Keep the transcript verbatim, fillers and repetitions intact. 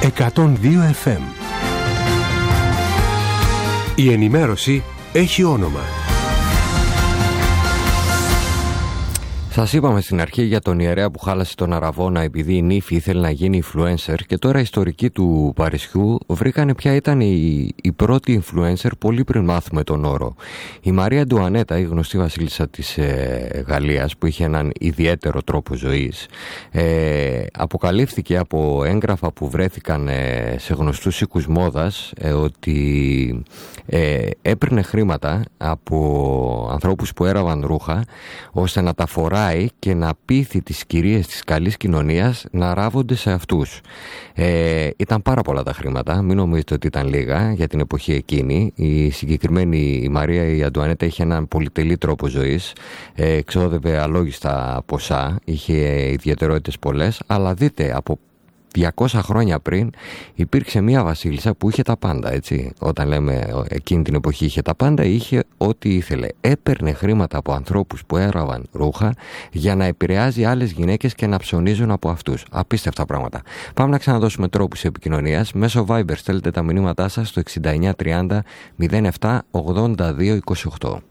εκατόν δύο εφ εμ. Η ενημέρωση έχει όνομα. Σας είπαμε στην αρχή για τον ιερέα που χάλασε τον Αραβώνα επειδή η νύφη ήθελε να γίνει influencer, και τώρα οι ιστορικοί του Παρισιού βρήκανε ποια ήταν η, η πρώτη influencer πολύ πριν μάθουμε τον όρο. Η Μαρία Αντουανέτα, η γνωστή βασίλισσα της ε, Γαλλίας, που είχε έναν ιδιαίτερο τρόπο ζωής, ε, αποκαλύφθηκε από έγγραφα που βρέθηκαν ε, σε γνωστούς οίκους μόδας ε, ότι ε, έπαιρνε χρήματα από ανθρώπους που έραβαν ρούχα ώστε να τα φοράει και να πείθει τις κυρίες της καλής κοινωνίας να ράβονται σε αυτούς. Ε, ήταν πάρα πολλά τα χρήματα, μην νομίζετε ότι ήταν λίγα για την εποχή εκείνη. Η συγκεκριμένη η Μαρία η Αντουανέτα είχε έναν πολυτελή τρόπο ζωής, ε, εξόδευε αλόγιστα ποσά, είχε ιδιαιτερότητες πολλές, αλλά δείτε, από διακόσια χρόνια πριν υπήρξε μία βασίλισσα που είχε τα πάντα, έτσι. Όταν λέμε εκείνη την εποχή είχε τα πάντα, είχε ό,τι ήθελε. Έπαιρνε χρήματα από ανθρώπους που έραβαν ρούχα για να επηρεάζει άλλες γυναίκες και να ψωνίζουν από αυτούς. Απίστευτα πράγματα. Πάμε να ξαναδώσουμε τρόπους επικοινωνίας. Μέσω Viber στέλνετε τα μηνύματά σας στο εξήντα εννιά τριάντα μηδέν επτά ογδόντα δύο είκοσι οκτώ.